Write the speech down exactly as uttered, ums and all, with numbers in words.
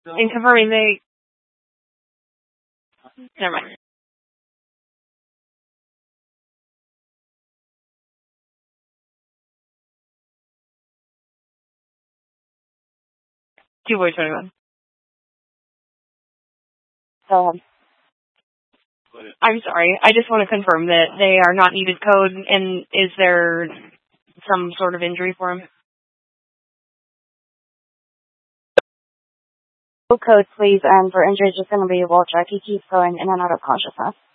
And confirming they... Never mind. Two boy twenty-one. Go ahead. I'm sorry. I just want to confirm that they are not needed code, and is there some sort of injury for him? Code, please, and for injuries, just going to be a wall check. He keeps going in and out of consciousness.